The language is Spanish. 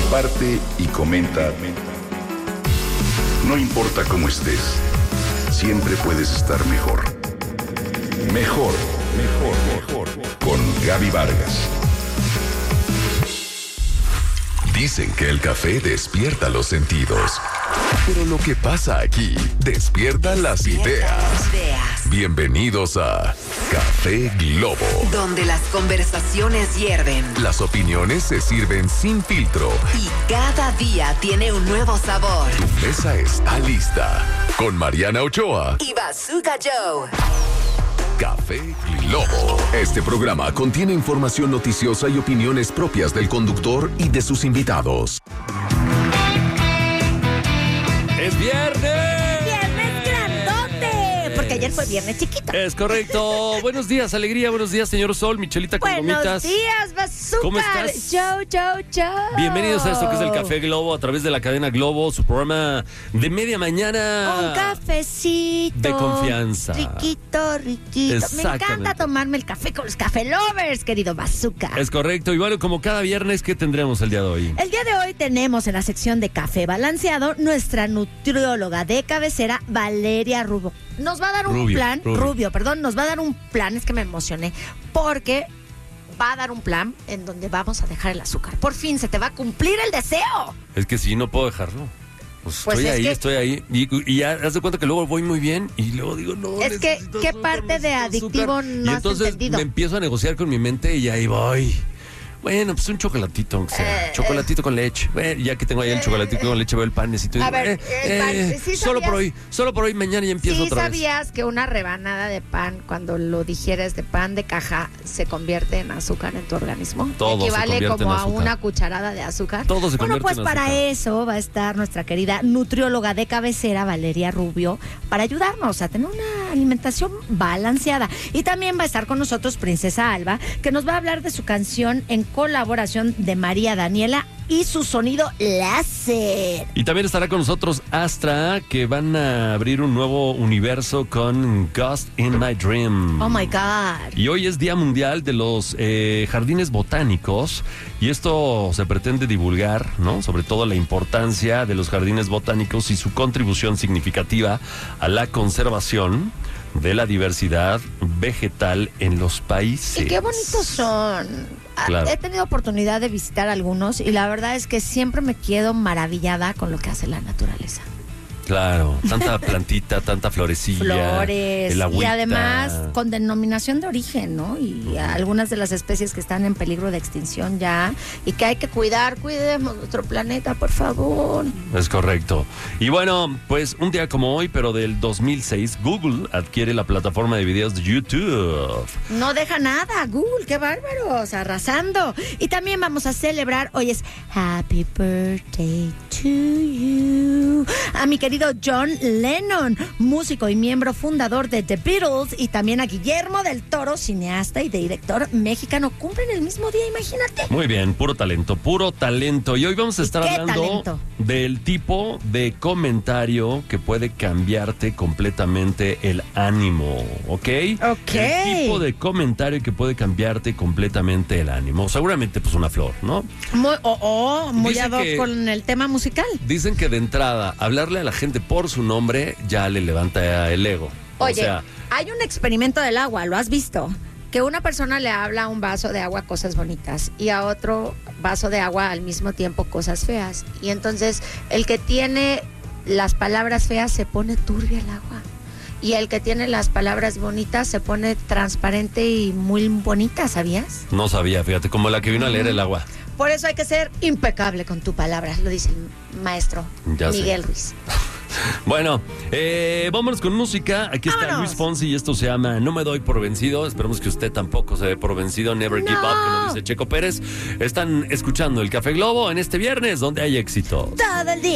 comparte y comenta. No importa cómo estés, siempre puedes estar mejor. Mejor, mejor, mejor. Con Gaby Vargas. Dicen que el café despierta los sentidos. Pero lo que pasa aquí despierta las ideas. Bienvenidos a Café Globo, donde las conversaciones hierven, las opiniones se sirven sin filtro y cada día tiene un nuevo sabor. Tu mesa está lista con Mariana Ochoa y Bazooka Joe. Café Globo. Este programa contiene información noticiosa y opiniones propias del conductor y de sus invitados. ¡Es viernes! ¡Viernes grandote! Porque ayer fue viernes chiquito. Es correcto. Buenos días, alegría. Buenos días, señor Sol. Michelita con Buenos gomitas. días, Bazooka. ¿Cómo estás? Joe. Bienvenidos a esto que es el Café Globo a través de la cadena Globo, su programa de media mañana. Un cafecito. De confianza. Riquito. Me encanta tomarme el café con los café lovers, querido Bazooka. Es correcto. Y bueno, como cada viernes, ¿qué tendremos el día de hoy? El día de hoy tenemos en la sección de Café Balanceado nuestra nutrióloga de cabecera, Valeria Rubio. Nos va a dar un plan, Rubio, nos va a dar un plan, es que me emocioné, porque va a dar un plan en donde vamos a dejar el azúcar. Por fin se te va a cumplir el deseo. Es que sí, no puedo dejarlo. Pues estoy ahí. Y ya haz de cuenta que luego voy muy bien y luego digo, no. Es que, ¿qué parte de adictivo no has entendido? Y entonces me empiezo a negociar con mi mente y ahí voy. Bueno, pues un chocolatito, aunque sea. Chocolatito con leche. Bueno, ya que tengo ahí el chocolatito con leche, veo el panecito. A ver, el pan, ¿sí solo por hoy, mañana ya empiezo otra vez. ¿Sí sabías que una rebanada de pan, cuando lo digieres de pan de caja, se convierte en azúcar en tu organismo? Todo equivale se como en a una cucharada de azúcar. Todo se convierte Bueno, pues en para azúcar. eso va a estar nuestra querida nutrióloga de cabecera, Valeria Rubio, para ayudarnos a tener una alimentación balanceada. Y también va a estar con nosotros Princesa Alba, que nos va a hablar de su canción en colaboración de María Daniela y su sonido láser. Y también estará con nosotros Astra, que van a abrir un nuevo universo con Ghost in My Dream. Oh my God. Y hoy es Día Mundial de los Jardines Botánicos y esto se pretende divulgar, ¿no? Sobre todo la importancia de los jardines botánicos y su contribución significativa a la conservación de la diversidad vegetal en los países. Y qué bonitos son. Claro. He tenido oportunidad de visitar algunos y la verdad es que siempre me quedo maravillada con lo que hace la naturaleza. Claro, tanta plantita, tanta florecilla. Flores. El agüita. Y además con denominación de origen, ¿no? Y algunas de las especies que están en peligro de extinción ya y que hay que cuidar. Cuidemos nuestro planeta, por favor. Es correcto. Y bueno, pues un día como hoy, pero del 2006, Google adquiere la plataforma de videos de YouTube. No deja nada, Google, qué bárbaros, arrasando. Y también vamos a celebrar, hoy es Happy Birthday to you, a mi querido John Lennon, músico y miembro fundador de The Beatles, y también a Guillermo del Toro, cineasta y director mexicano. Cumplen el mismo día, imagínate. Muy bien, puro talento. Y hoy vamos a estar hablando talento? del tipo de comentario que puede cambiarte completamente el ánimo, ¿ok? Ok. El tipo de comentario que puede cambiarte completamente el ánimo. Seguramente, pues, una flor, ¿no? Muy Dicen ad hoc que- con el tema musical. Dicen que de entrada, hablarle a la gente por su nombre ya le levanta el ego. Oye, O sea, hay un experimento del agua, ¿lo has visto? Que una persona le habla a un vaso de agua cosas bonitas y a otro vaso de agua al mismo tiempo cosas feas. Y entonces el que tiene las palabras feas se pone turbia el agua. Y el que tiene las palabras bonitas se pone transparente y muy bonita, ¿sabías? no sabía, fíjate, como la que vino a leer el agua. Por eso hay que ser impecable con tu palabra, lo dice el maestro Ya sé. Miguel Ruiz. Bueno, vámonos con música. Aquí está Vámonos. Luis Fonsi y esto se llama No me doy por vencido. Esperemos que usted tampoco se dé por vencido. Never give up, como dice Checo Pérez. Están escuchando el Café Globo en este viernes donde hay éxito. Todo el día.